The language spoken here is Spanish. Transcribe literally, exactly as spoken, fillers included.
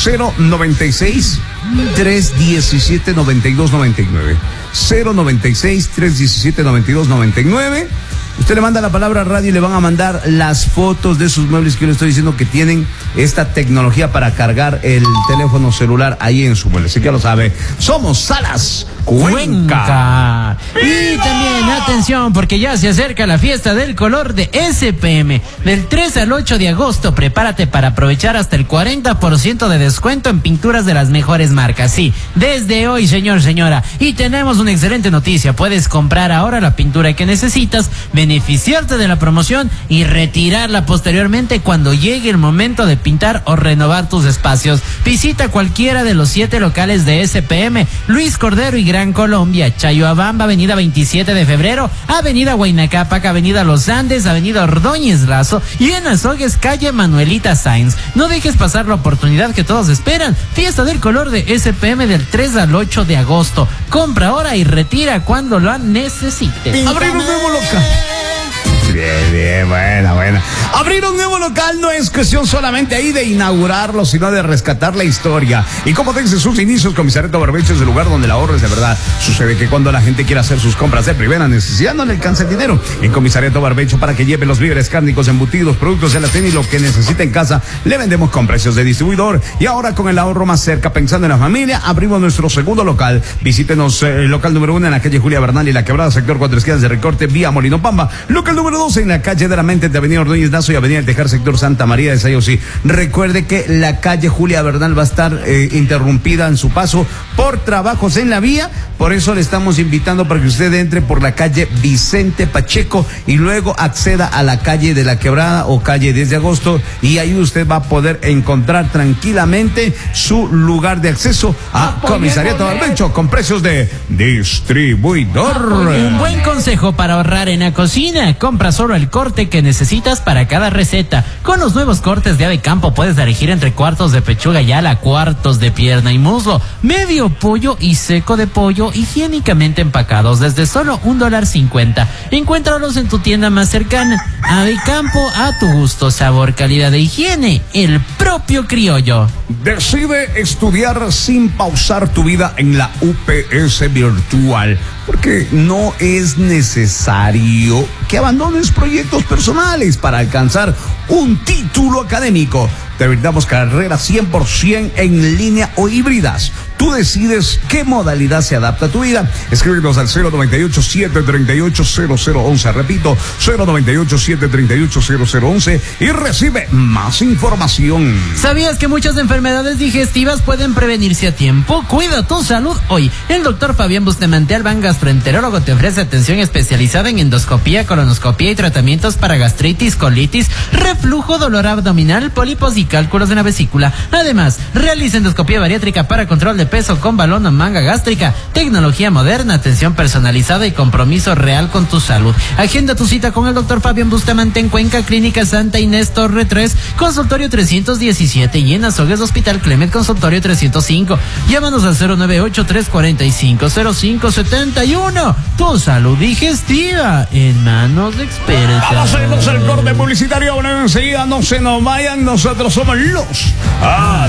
cero noventa y seis, tres diecisiete, noventa y dos noventa y nueve. cero noventa y seis, tres diecisiete, noventa y dos noventa y nueve. Usted le manda la palabra radio y le van a mandar las fotos de sus muebles que yo le estoy diciendo que tienen esta tecnología para cargar el teléfono celular ahí en su mueble. Así que ya lo sabe. Somos Salas Cuenca. Cuenca. Y también, atención, porque ya se acerca la fiesta del color de S P M. Del tres al ocho de agosto, prepárate para aprovechar hasta el cuarenta por ciento de descuento en pinturas de las mejores marcas. Sí, desde hoy, señor, señora. Y tenemos una excelente noticia. Puedes comprar ahora la pintura que necesitas, beneficiarte de la promoción y retirarla posteriormente cuando llegue el momento de pintar o renovar tus espacios. Visita cualquiera de los siete locales de S P M, Luis Cordero y Gran Colombia, Chayoabamba, avenida veintisiete de febrero, avenida Huayna Cápac, avenida Los Andes, avenida Ordóñez Lazo y en Azogues, calle Manuelita Sáenz. No dejes pasar la oportunidad que todos esperan. Fiesta del color de S P M del tres al ocho de agosto. Compra ahora y retira cuando lo necesites. Abrir un nuevo local. Bien, bien, buena, buena. Abrir un nuevo local no es cuestión solamente ahí de inaugurarlo, sino de rescatar la historia. Y como desde sus inicios, Comisariato Barbecho es el lugar donde el ahorro es de verdad. Sucede que cuando la gente quiere hacer sus compras de primera necesidad, no le alcanza el dinero. En Comisariato Barbecho, para que lleve los víveres cárnicos, embutidos, productos de la tienda y lo que necesita en casa, le vendemos con precios de distribuidor. Y ahora con el ahorro más cerca, pensando en la familia, abrimos nuestro segundo local. Visítenos, eh, el local número uno en la calle Julia Bernal y la Quebrada, sector cuatro esquinas de Recorte, vía Molino Pamba. Local número dos en la calle de la Mente de avenida Ordóñez Lazo y avenida El Tejar, sector Santa María de Sayosí. Recuerde que la calle Julia Bernal va a estar eh, interrumpida en su paso por trabajos en la vía, por eso le estamos invitando para que usted entre por la calle Vicente Pacheco y luego acceda a la calle de la Quebrada o calle diez de agosto y ahí usted va a poder encontrar tranquilamente su lugar de acceso a Comisariato Barbecho con precios de distribuidor. Un buen consejo para ahorrar en la cocina: compra solo el corte que necesitas para cada receta. Con los nuevos cortes de ave campo puedes elegir entre cuartos de pechuga y ala, cuartos de pierna y muslo, medio pollo y seco de pollo higiénicamente empacados desde solo un dólar cincuenta. Encuéntralos en tu tienda más cercana. Ave campo, a tu gusto, sabor, calidad de higiene, el propio criollo. Decide estudiar sin pausar tu vida en la U P S virtual, porque no es necesario que abandones proyectos personales para alcanzar un título académico. Te brindamos carreras cien por ciento en línea o híbridas. Tú decides qué modalidad se adapta a tu vida. Escríbenos al cero noventa y ocho, siete treinta y ocho, cero cero once. Repito, cero noventa y ocho, siete treinta y ocho, cero cero once y recibe más información. ¿Sabías que muchas enfermedades digestivas pueden prevenirse a tiempo? Cuida tu salud hoy. El doctor Fabián Bustamante Albán, gastroenterólogo, te ofrece atención especializada en endoscopía, colonoscopía y tratamientos para gastritis, colitis, reflujo, dolor abdominal, pólipos y cálculos de la vesícula. Además, realiza endoscopía bariátrica para control de peso con balón o manga gástrica, tecnología moderna, atención personalizada y compromiso real con tu salud. Agenda tu cita con el doctor Fabián Bustamante en Cuenca, Clínica Santa Inés Torre tres, consultorio trescientos diecisiete y en Azogues, Hospital Clement, consultorio trescientos cinco. Llámanos al cero nueve ocho, tres cuatro cinco, cero cinco siete uno. Tu salud digestiva en manos de expertos. Vamos a irnos al corte publicitario. Bueno, enseguida no se nos vayan, nosotros somos los... Ah,